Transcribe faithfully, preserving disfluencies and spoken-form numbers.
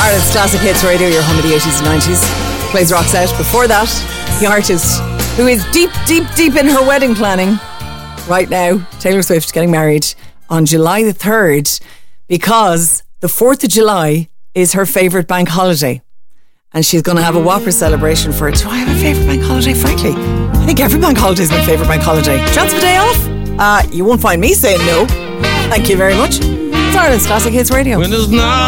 Ireland's Classic Hits Radio, your home of the eighties and nineties. Plays rocks out. Before that, the artist who is deep, deep, deep in her wedding planning right now, Taylor Swift, getting married on July the third, because the fourth of July is her favourite bank holiday. And she's going to have a whopper celebration for it. Do I have a favourite bank holiday? Frankly, I think every bank holiday is my favourite bank holiday. Chance of a day off? Uh, you won't find me saying no. Thank you very much. It's Ireland's Classic Hits Radio. When there's not